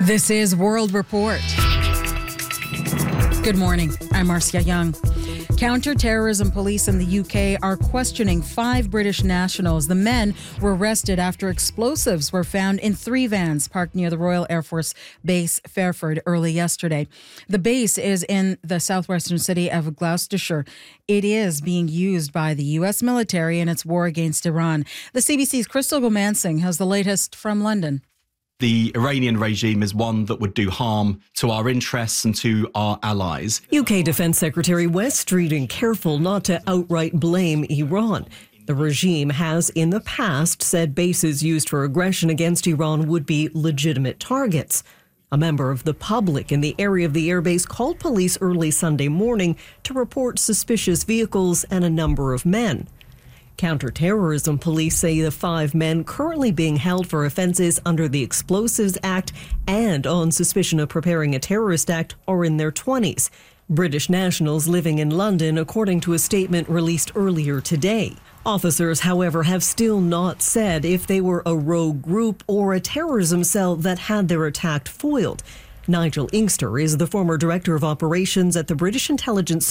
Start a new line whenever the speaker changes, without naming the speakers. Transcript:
This is World Report. Good morning. I'm Marcia Young. Counter-terrorism police in the UK are questioning 5 British nationals. The men were arrested after explosives were found in 3 vans parked near the Royal Air Force Base Fairford early yesterday. The base is in the southwestern city of Gloucestershire. It is being used by the US military in its war against Iran. The CBC's Crystal Gomansing has the latest from London.
The Iranian regime is one that would do harm to our interests and to our allies.
UK Defence Secretary West Streeting careful not to outright blame Iran. The regime has in the past said bases used for aggression against Iran would be legitimate targets. A member of the public in the area of the airbase called police early Sunday morning to report suspicious vehicles and a number of men. Counter-terrorism police say the 5 men currently being held for offences under the Explosives Act and on suspicion of preparing a terrorist act are in their 20s. British nationals living in London, according to a statement released earlier today. Officers, however, have still not said if they were a rogue group or a terrorism cell that had their attack foiled. Nigel Inkster is the former director of operations at the British intelligence